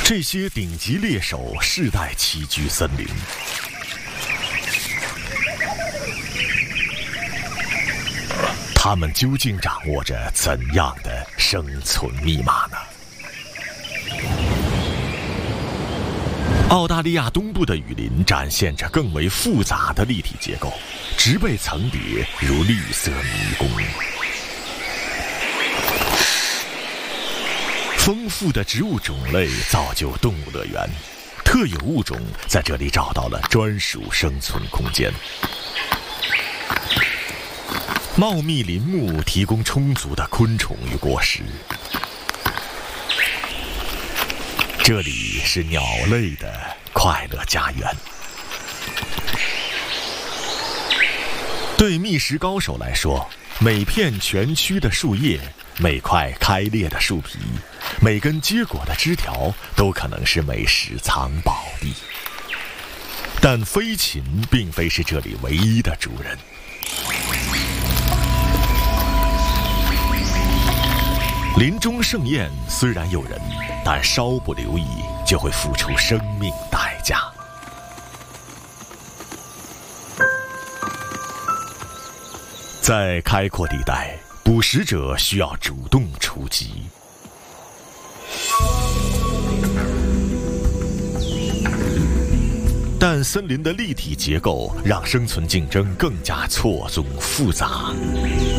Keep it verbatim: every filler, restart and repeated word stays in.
这些顶级猎手世代栖居森林，他们究竟掌握着怎样的生存密码呢？澳大利亚东部的雨林展现着更为复杂的立体结构，植被层叠如绿色迷宫。丰富的植物种类造就动物乐园，特有物种在这里找到了专属生存空间。茂密林木提供充足的昆虫与果实，这里是鸟类的快乐家园。对觅食高手来说，每片蜷曲的树叶，每块开裂的树皮，每根结果的枝条，都可能是美食藏宝地。但飞禽并非是这里唯一的主人。林中盛宴虽然诱人，但稍不留意就会付出生命代价。在开阔地带，捕食者需要主动出击。但森林的立体结构让生存竞争更加错综复杂。